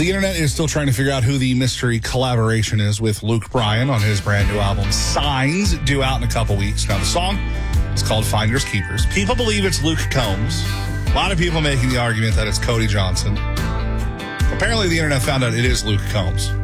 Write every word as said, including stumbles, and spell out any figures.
The internet is still trying to figure out who the mystery collaboration is with Luke Bryan on his brand new album, Signs, due out in a couple weeks. Now, the song is called Finders Keepers. People believe it's Luke Combs. A lot of people making the argument that it's Cody Johnson. Apparently, the internet found out it is Luke Combs.